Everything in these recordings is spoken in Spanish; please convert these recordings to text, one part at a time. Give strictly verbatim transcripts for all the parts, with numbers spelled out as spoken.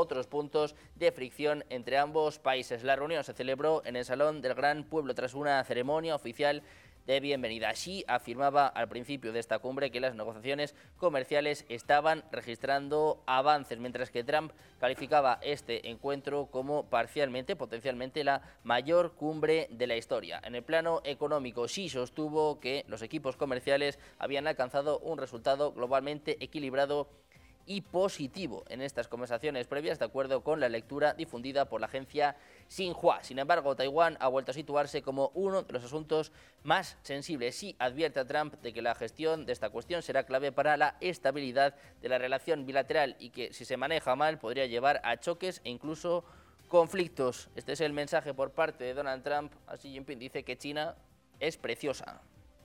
otros puntos de fricción entre ambos países. La reunión se celebró en el Salón del Gran Pueblo tras una ceremonia oficial de bienvenida. Xi afirmaba al principio de esta cumbre que las negociaciones comerciales estaban registrando avances, mientras que Trump calificaba este encuentro como parcialmente, potencialmente, la mayor cumbre de la historia. En el plano económico, Xi sostuvo que los equipos comerciales habían alcanzado un resultado globalmente equilibrado y positivo en estas conversaciones previas, de acuerdo con la lectura difundida por la agencia Xinhua. Sin embargo, Taiwán ha vuelto a situarse como uno de los asuntos más sensibles. Xi advierte a Trump de que la gestión de esta cuestión será clave para la estabilidad de la relación bilateral y que, si se maneja mal, podría llevar a choques e incluso conflictos. Este es el mensaje por parte de Donald Trump a Xi Jinping. Dice que China es preciosa.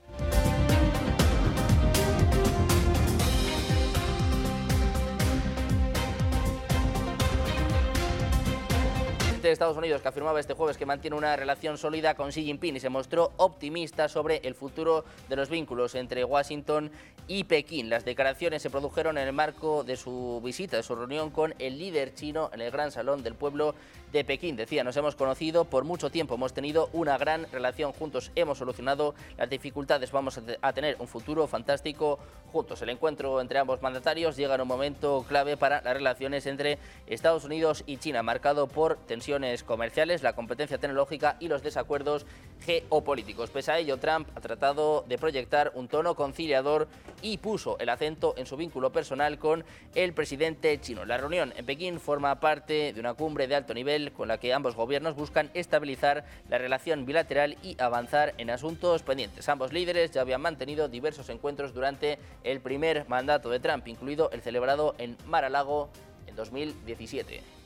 De Estados Unidos, que afirmaba este jueves que mantiene una relación sólida con Xi Jinping y se mostró optimista sobre el futuro de los vínculos entre Washington y Pekín. Las declaraciones se produjeron en el marco de su visita, de su reunión con el líder chino en el Gran Salón del Pueblo de Pekín. Decía: nos hemos conocido por mucho tiempo, hemos tenido una gran relación juntos, hemos solucionado las dificultades, vamos a tener un futuro fantástico juntos. El encuentro entre ambos mandatarios llega en un momento clave para las relaciones entre Estados Unidos y China, marcado por tensiones comerciales, la competencia tecnológica y los desacuerdos geopolíticos. Pese a ello, Trump ha tratado de proyectar un tono conciliador y puso el acento en su vínculo personal con el presidente chino. La reunión en Pekín forma parte de una cumbre de alto nivel con la que ambos gobiernos buscan estabilizar la relación bilateral y avanzar en asuntos pendientes. Ambos líderes ya habían mantenido diversos encuentros durante el primer mandato de Trump, incluido el celebrado en Mar-a-Lago en dos mil diecisiete.